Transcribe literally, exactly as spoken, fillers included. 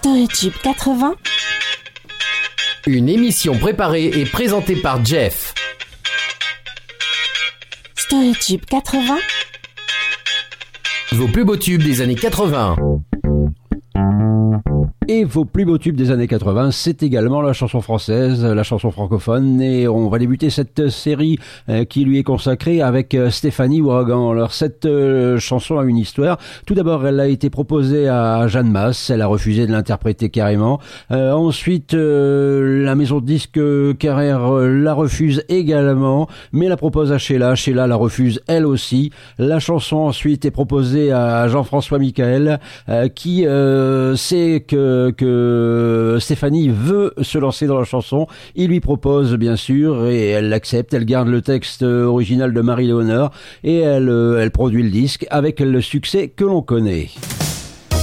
StoryTube quatre-vingts. Une émission préparée et présentée par Jeff. StoryTube quatre-vingts. Vos plus beaux tubes des années quatre-vingts. Et vos plus beaux tubes des années quatre-vingts, c'est également la chanson française, la chanson francophone. Et on va débuter cette série euh, qui lui est consacrée avec euh, Stéphanie Ouragan. Alors cette euh, chanson a une histoire. Tout d'abord, elle a été proposée à Jeanne Masse. Elle a refusé de l'interpréter carrément. Euh, ensuite, euh, la maison de disques Carrère euh, la refuse également, mais la propose à Sheila. Sheila la refuse elle aussi. La chanson ensuite est proposée à Jean-François Michael, euh, qui euh, sait que que Stéphanie veut se lancer dans la chanson. Il lui propose bien sûr et elle l'accepte. Elle garde le texte original de Marie-Léonore et elle, elle produit le disque avec le succès que l'on connaît.